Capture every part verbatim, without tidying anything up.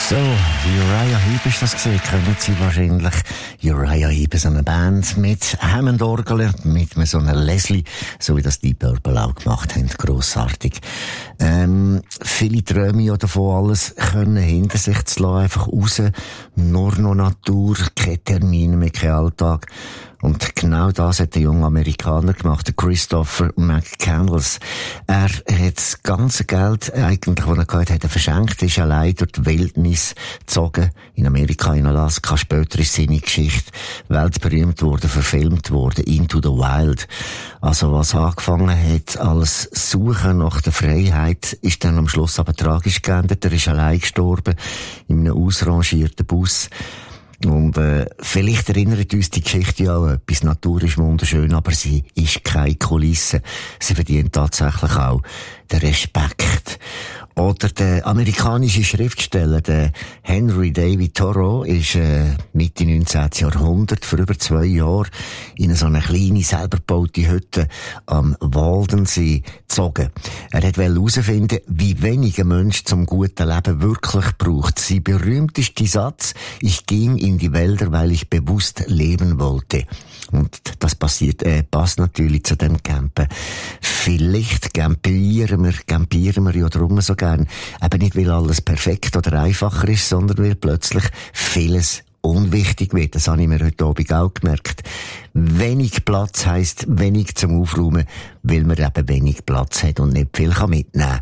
So, Uriah Heep ist das gesehen, kennen Sie wahrscheinlich. Uriah Heep ist eine Band mit Hammond-Orgel, mit so einer Leslie, so wie das Deep Purple auch gemacht haben. Grossartig. Ähm, viele träumen ja davon, alles können hinter sich zu lassen, einfach raus. Nur noch Natur, keine Termine mehr, kein Alltag. Und genau das hat der junge Amerikaner gemacht, der Christopher McCandless. Er hat das ganze Geld, eigentlich, das er gehabt hat, verschenkt, ist allein durch die Wildnis gezogen. In Amerika, in Alaska. Später ist seine Geschichte weltberühmt worden, verfilmt worden. Into the Wild. Also, was angefangen hat als Suchen nach der Freiheit, ist dann am Schluss aber tragisch geendet. Er ist allein gestorben. In einem ausrangierten Bus. Und äh, vielleicht erinnert uns die Geschichte ja auch etwas. Natur ist wunderschön, aber sie ist keine Kulisse. Sie verdient tatsächlich auch den Respekt. Oder der amerikanische Schriftsteller, der Henry David Thoreau, ist äh, Mitte neunzehnten Jahrhundert für über zwei Jahre in so eine kleine, selber gebaute Hütte am Waldensee gezogen. Er wollte herausfinden, wie wenig ein Mensch zum guten Leben wirklich braucht. Sein berühmtester Satz: Ich ging in die Wälder, weil ich bewusst leben wollte. Und das passiert, äh, passt natürlich zu dem Campen. Vielleicht campieren wir, campieren wir ja drum so gern. Eben nicht, weil alles perfekt oder einfacher ist, sondern weil plötzlich vieles unwichtig wird. Das habe ich mir heute Abend auch gemerkt. Wenig Platz heisst wenig zum Aufräumen, weil man eben wenig Platz hat und nicht viel kann mitnehmen.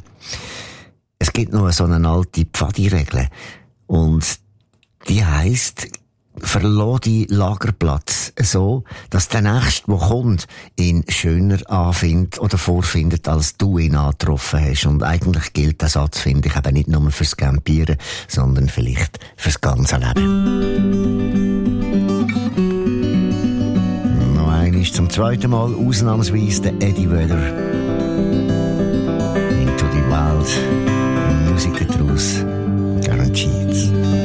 Es gibt noch so eine alte Pfadi-Regel. Und die heisst, verlass die Lagerplatz so, dass der Nächste, der kommt, ihn schöner anfindet oder vorfindet, als du ihn angetroffen hast. Und eigentlich gilt der Satz, finde ich, eben nicht nur fürs Campieren, sondern vielleicht fürs ganze Leben. Noch einmal zum zweiten Mal, ausnahmsweise der Eddie Vedder.